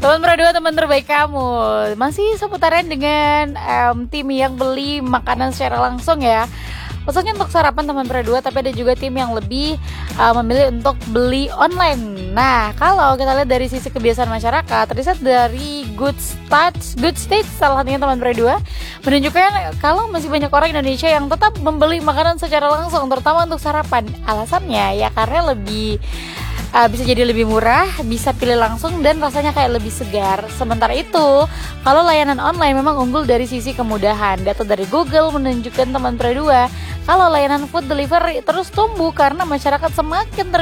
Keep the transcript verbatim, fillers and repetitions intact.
Teman Produa, teman terbaik kamu. Masih seputaran dengan um, tim yang beli makanan secara langsung ya. Khususnya untuk sarapan teman Produa, tapi ada juga tim yang lebih uh, memilih untuk beli online. Nah, kalau kita lihat dari sisi kebiasaan masyarakat, riset dari Good Stats, Good Stats salah satunya teman Produa menunjukkan kalau masih banyak orang Indonesia yang tetap membeli makanan secara langsung, terutama untuk sarapan. Alasannya ya karena lebih Uh, bisa jadi lebih murah, bisa pilih langsung dan rasanya kayak lebih segar. Sementara itu, kalau layanan online memang unggul dari sisi kemudahan. Data dari Google menunjukkan teman Produa kalau layanan food delivery terus tumbuh karena masyarakat semakin ter